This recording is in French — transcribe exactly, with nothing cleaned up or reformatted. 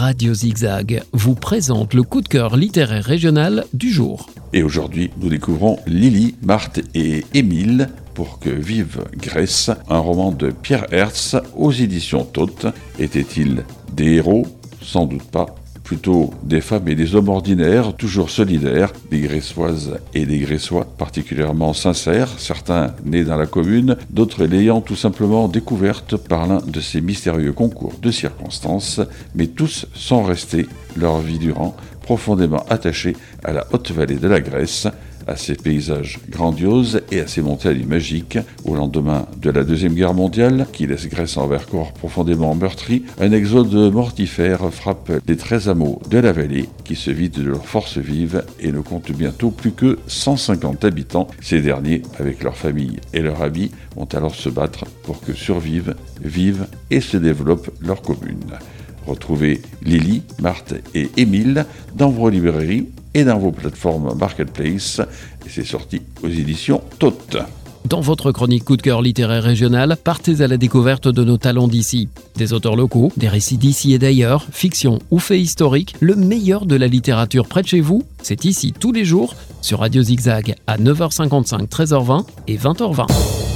Radio Zigzag vous présente le coup de cœur littéraire régional du jour. Et aujourd'hui, nous découvrons Lily, Marthe et Émile pour que vive Grèce, un roman de Pierre Hertz aux éditions Taute. Étaient-ils des héros ? Sans doute pas. Plutôt des femmes et des hommes ordinaires, toujours solidaires, des Gressoises et des Gressois particulièrement sincères, certains nés dans la commune, d'autres l'ayant tout simplement découverte par l'un de ces mystérieux concours de circonstances, mais tous sont restés, leur vie durant, profondément attachés à la haute vallée de la Grèce, à ses paysages grandioses et à ses montagnes magiques. Au lendemain de la Deuxième Guerre mondiale, qui laisse Grèce en Vercors profondément meurtri, un exode mortifère frappe les treize hameaux de la vallée, qui se vident de leurs forces vives et ne comptent bientôt plus que cent cinquante habitants. Ces derniers, avec leurs familles et leurs habits, vont alors se battre pour que survivent, vivent et se développent leur commune. Retrouvez Lily, Marthe et Émile dans vos librairies et dans vos plateformes Marketplace. Et c'est sorti aux éditions Taute. Dans votre chronique coup de cœur littéraire régional, partez à la découverte de nos talents d'ici. Des auteurs locaux, des récits d'ici et d'ailleurs, fiction ou faits historiques, le meilleur de la littérature près de chez vous, c'est ici tous les jours sur Radio Zigzag à neuf heures cinquante-cinq, treize heures vingt et vingt heures vingt.